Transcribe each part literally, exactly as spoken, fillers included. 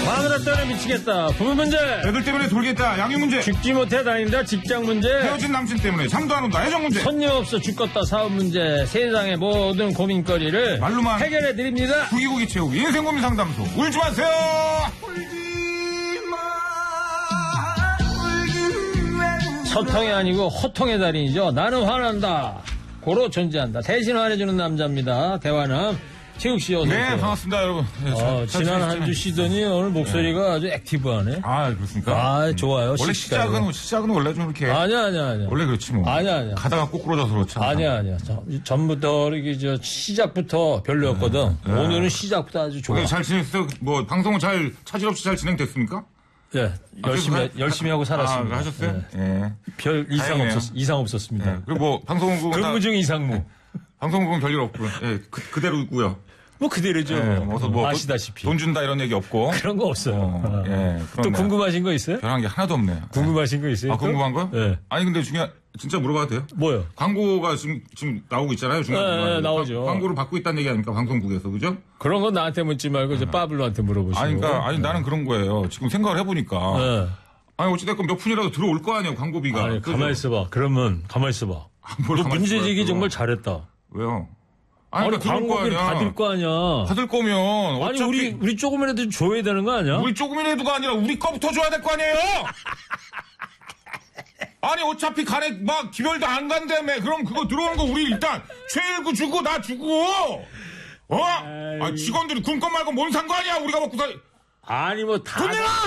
마누라 때문에 미치겠다. 부부 문제. 애들 때문에 돌겠다. 양육 문제. 죽지 못해 다닌다. 직장 문제. 헤어진 남친 때문에 잠도 안 온다. 애정 문제. 손님 없어 죽겠다. 사업 문제. 세상의 모든 고민거리를 말로만 해결해 드립니다. 구기고기 채우기 인생 고민 상담소. 울지 마세요. 소통이 아니고 호통의 달인이죠. 나는 화난다. 고로 존재한다. 대신 화내주는 남자입니다. 대화남 최욱 씨 어서 오세요. 네, 반갑습니다, 여러분. 네, 어, 잘, 지난 잘, 한 주 쉬더니 오늘 목소리가 네. 아주 액티브하네. 아, 그렇습니까? 아, 좋아요. 원래 시작은, 시작은 원래 좀 이렇게. 아니야, 아니야, 아니야. 원래 그렇지 뭐. 아니야, 아니야. 가다가 꼬꾸러져서 그렇지. 아니야, 아니야. 전부터, 이렇게, 저, 시작부터 별로였거든. 네. 오늘은 시작부터 아주 좋아. 잘 지냈어요? 뭐, 방송은 잘, 차질 없이 잘 진행됐습니까? 예, 아, 열심히, 하, 열심히 하고 살았습니다. 아, 하셨어요? 예. 네. 별 이상 없었, 이상 없었습니다. 네. 그리고 뭐, 방송국은. 근무 중 이상무. 방송국은 별일 없고요. 예, 그, 그대로고요. 뭐 그대로죠. 네, 뭐, 뭐 아시다시피. 돈 준다 이런 얘기 없고. 그런 거 없어요. 어, 예, 또 궁금하신 거 있어요? 변한 게 하나도 없네요. 궁금하신 거 있어요? 아, 또? 궁금한 거요? 네. 아니, 근데 중요한, 진짜 물어봐도 돼요? 뭐요? 광고가 지금, 지금 나오고 있잖아요. 중요한 네, 네, 나오죠. 광고를 받고 있다는 얘기 아닙니까? 방송국에서, 그죠? 그런 건 나한테 묻지 말고, 이제 빠블로한테 물어보시고. 아니, 그러니까, 아니, 네. 나는 그런 거예요. 지금 생각을 해보니까. 네. 아니, 어찌됐건 몇 푼이라도 들어올 거 아니에요, 광고비가. 아니, 가만히 있어봐. 그러면, 가만히 있어봐. 아, 너 문제제기 정말 잘했다. 왜요? 아니, 아니 광고비를 받을 거 아니야. 받을 거면. 아니, 우리, 우리 조금이라도 줘야 되는 거 아니야? 우리 조금이라도가 아니라 우리 거부터 줘야 될 거 아니에요? 아니, 어차피 간에 막 기별도 안 간다며. 그럼 그거 들어오는 거 우리 일단 최일구 주고 나 주고. 어? 아, 직원들이 굶건 말건 뭔 상관이야. 우리가 먹고 살. 아니, 뭐 다. 돈 내놔!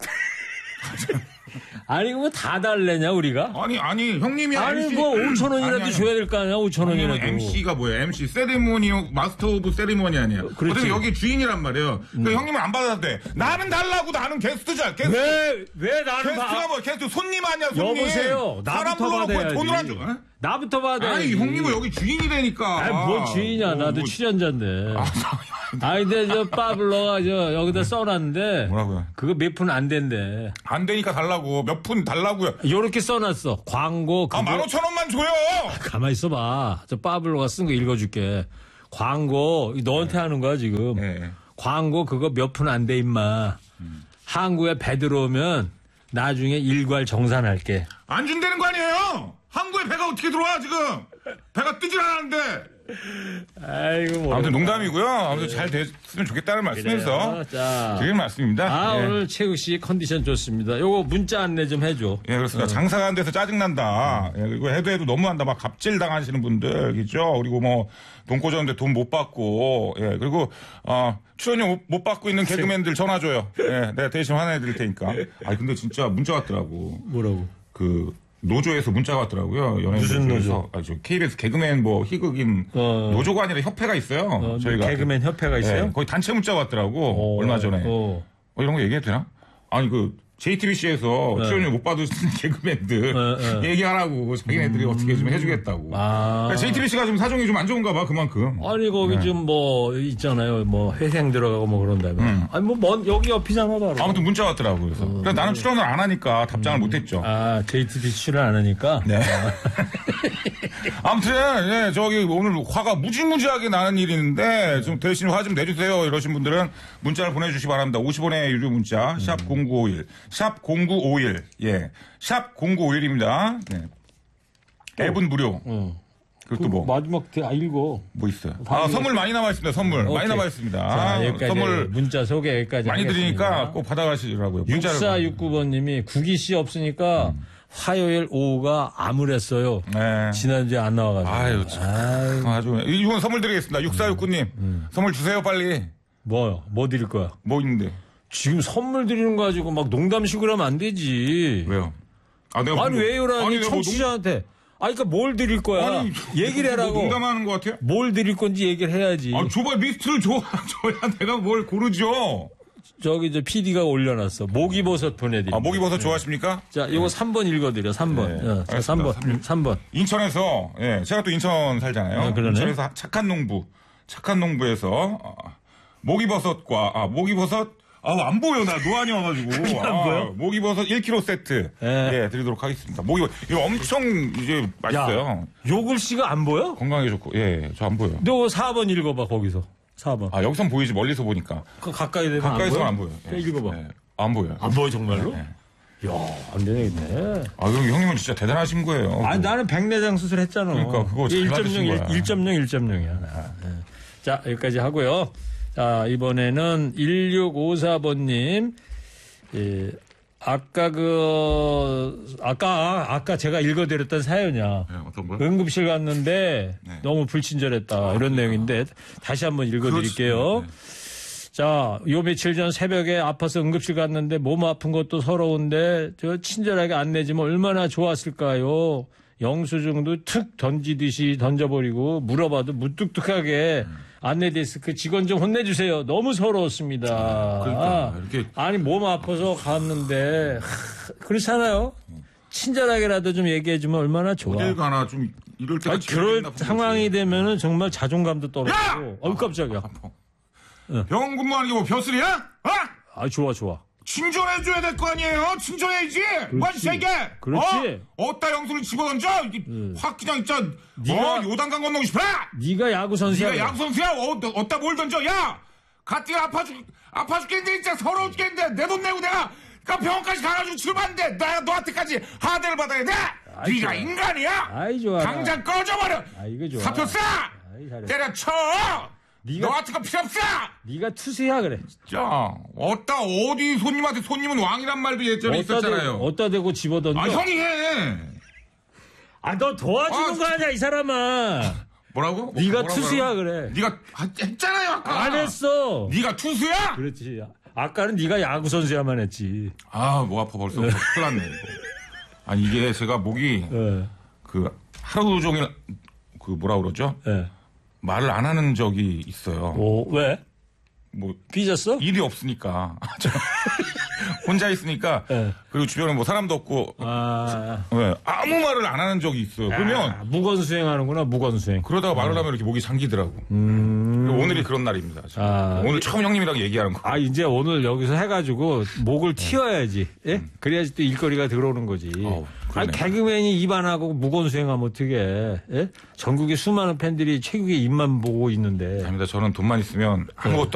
아니, 뭐 다 달래냐, 우리가? 아니, 아니, 형님이. 아니, 엠씨. 뭐 오천 원이라도 아니, 아니. 줘야 될 거 아니야, 오천 원이라도. 엠씨가 뭐예요? 엠씨, 세리머니, 마스터 오브 세리머니 아니에요. 그렇지. 여기 주인이란 말이에요. 음. 그러니까 형님은 안 받아도 돼. 나는 달라고, 나는 게스트잖아, 게스트. 왜, 왜 나는 게스트가 바... 뭐, 게스트 손님 아니야, 손님. 여보세요. 나부터 받아야지. 돈을 안 줘. 어? 나부터 받아야지. 아니, 형님은 여기 주인이라니까. 아니, 뭔 주인이야. 나도 뭐, 출연자인데. 아, 아, 근데 저 빠블러가 저 여기다 써놨는데. 뭐라고요? 그거 몇 푼 안 된대. 안 되니까 달라고. 몇 푼 달라고요. 요렇게 써놨어. 광고. 그거. 아, 만 오천 원만 줘요. 아, 가만히 있어봐. 저 빠블러가 쓴 거 읽어줄게. 광고. 너한테 네. 하는 거야, 지금. 네. 광고 그거 몇 푼 안 돼, 임마. 음. 항구에 배 들어오면 나중에 일괄 정산할게. 안 준다는 거 아니에요? 항구에 배가 어떻게 들어와, 지금? 배가 뜨질 않았는데. 아이고, 뭐. 아무튼 농담이고요. 아무튼 네. 잘 됐으면 좋겠다는 말씀에서. 자. 드리는 말씀입니다. 아, 예. 오늘 최욱 씨 컨디션 좋습니다. 요거 문자 안내 좀 해줘. 예, 그렇습니다. 어. 장사가 안 돼서 짜증난다. 예, 그리고 해도 해도 너무한다. 막 갑질 당하시는 분들, 그죠? 그리고 뭐, 돈 꽂았는데 돈 못 받고, 예, 그리고, 어, 출연료 못 받고 있는 개그맨들 전화 줘요. 예, 내가 대신 화내드릴 테니까. 아, 근데 진짜 문자 왔더라고. 뭐라고? 그, 노조에서 문자가 왔더라고요. 무슨 노조? 아, 저 케이비에스 개그맨 뭐 희극인 어. 노조가 아니라 협회가 있어요. 어, 저희가 개그맨 협회가 있어요? 네, 거의 단체 문자가 왔더라고. 오. 얼마 전에. 어, 이런 거 얘기해도 되나? 아니 그 제이티비씨에서 네. 출연료 못 받으시는 개그맨들 네, 네. 얘기하라고 자기네들이 음. 어떻게 좀 해주겠다고. 아. 그러니까 제이티비씨가 좀 사정이 좀 안 좋은가 봐 그만큼. 아니 거기 네. 좀 뭐 있잖아요. 뭐 회생 들어가고 뭐 그런다면. 음. 아니 뭐 먼 여기 옆이잖아 바로. 아무튼 문자 왔더라고. 그래서. 어, 그래서 나는 출연을 안 하니까 답장을 음. 못했죠. 아 제이티비씨 출연 안 하니까. 네. 아무튼 예, 저기 오늘 화가 무지무지하게 나는 일이 있는데 좀 대신 화 좀 내주세요. 이러신 분들은 문자를 보내주시기 바랍니다. 오십 원의 유료 문자 샵 음. 공구오일 샵 공구오일 예 샵 공구오일입니다. 네. 앱은 무료. 음. 그리고 또 뭐 마지막 아 읽어. 뭐 있어요? 아 선물 많이 남아 있습니다. 선물 오케이. 많이 남아 있습니다. 자, 여기까지 선물 문자 소개 여기까지 많이 하겠습니다. 드리니까 꼭 받아가시라고요. 육사육구 번님이 국이 씨 없으니까. 음. 화요일 오후가 암울했어요. 네. 지난주에 안 나와가지고. 아유, 참. 아주. 이건 선물 드리겠습니다. 육사육구님. 음. 음. 선물 주세요, 빨리. 뭐요? 뭐 드릴 거야? 뭐 있는데? 지금 선물 드리는 거 가지고 막 농담식으로 하면 안 되지. 왜요? 아, 내가. 아니, 뭐, 왜요라니 청취자한테. 뭐 농... 아니, 그니까 뭘 드릴 거야? 아니, 얘기를 해라고. 뭐 농담하는 것 같아요? 뭘 드릴 건지 얘기를 해야지. 아, 줘봐, 리스트를 줘. 줘야 내가 뭘 고르죠. 저기, 저, 피디가 올려놨어. 모기버섯 보내드릴게요. 아, 모기버섯 네. 좋아하십니까? 자, 이거 네. 삼 번 읽어드려, 삼 번. 네. 어, 자, 삼 번. 삼 번. 삼 번. 인천에서, 예, 제가 또 인천 살잖아요. 아, 인천에서 착한 농부, 착한 농부에서, 어, 모기버섯과, 아, 모기버섯, 아, 안 보여, 나 노안이 와가지고. 안 아, 보여? 모기버섯 일 킬로그램 세트. 네. 예, 드리도록 하겠습니다. 모기버섯, 이거 엄청, 이제, 맛있어요. 야, 요 글씨가 안 보여? 건강에 좋고, 예, 저 안 보여. 너 사 번 읽어봐, 거기서. 사 번. 아, 여기선 보이지, 멀리서 보니까. 그 가까이 되면 가까이서는 안 보여. 네. 읽어봐. 네. 안 보여요. 안 보여, 정말로? 네. 이야, 안 되겠네. 아, 형님은 진짜 대단하신 거예요. 아니, 나는 백내장 수술 했잖아. 그러니까 그거 잘 맞으신 거야. 일 점 영, 일 점 영이야. 네. 자, 여기까지 하고요. 자, 이번에는 일육오사 번님. 예, 아까 그, 아까, 아까 제가 읽어드렸던 사연이야. 네, 어떤 거요? 응급실 갔는데 네. 너무 불친절했다. 아, 이런 내용인데 다시 한번 읽어드릴게요. 네. 자, 요 며칠 전 새벽에 아파서 응급실 갔는데 몸 아픈 것도 서러운데 저 친절하게 안내지면 얼마나 좋았을까요? 영수증도 툭 던지듯이 던져버리고 물어봐도 무뚝뚝하게 음. 안내데스크 직원 좀 혼내주세요. 너무 서러웠습니다. 그러니까 이렇게 아니 몸 아파서 갔는데 하, 그렇잖아요. 친절하게라도 좀 얘기해주면 얼마나 좋아. 어딜 가나 좀 이럴 때가 아니, 그럴 상황이 되면은 정말 자존감도 떨어지고. 어우 깜짝이야. 응. 병원 근무하는 게 뭐 벼슬이야? 어? 아 좋아 좋아. 친절해줘야 될 거 아니에요? 친절해야지. 뭐지 세게? 그렇지. 어? 어디다 영수를 집어던져? 응. 확 그냥 진짜 네가, 어, 요단강 건너고 싶어? 네가 야구 선수야. 네가 야구 선수야? 어, 어디다 뭘 던져? 야, 가뜩 아파 죽 아파 죽겠는데 진짜 서러워 죽겠는데 내 돈 내고 내가 그 병원까지 가가지고 치료받는데 나 너한테까지 하대를 받아야 돼? 아이, 네가 좋아. 인간이야? 아이 좋아. 당장 꺼져버려. 아 이거 좋아. 사표 쏴. 때려쳐. 네가, 너 같은 거 필요 없어! 네가 투수야 그래. 자, 어따 어디 손님한테 손님은 왕이란 말도 예전에 어따 있었잖아요. 대고, 어따 대고 집어던져. 아, 형이 해! 아, 너 도와주는 아, 거 아니야, 이 사람아. 뭐라고? 네가 뭐라고 투수야 하라고? 그래. 네가 했잖아요, 아까. 안 했어. 네가 투수야? 그렇지. 아까는 네가 야구 선수야만 했지. 아, 목 아파 벌써. 큰일 났네, 이거. 아니, 이게 제가 목이 네. 그 하루 종일 그 뭐라 그러죠? 네. 말을 안 하는 적이 있어요. 오, 왜? 뭐 삐졌어? 일이 없으니까 혼자 있으니까 네. 그리고 주변에 뭐 사람도 없고 아, 네, 아무 말을 안 하는 적이 있어요. 그러면 아, 무건수행하는구나 무건수행. 그러다가 말을 하면 이렇게 목이 잠기더라고. 음. 오늘이 그런 날입니다. 아. 오늘 처음 형님이랑 얘기하는 거. 아 이제 오늘 여기서 해가지고 목을 튀어야지. 예? 음. 그래야지 또 일거리가 들어오는 거지. 어우, 아니 개그맨이 입 안 하고 무건수행하면 어떻게? 예? 전국의 수많은 팬들이 최국의 입만 보고 있는데. 아닙니다. 저는 돈만 있으면 아무것도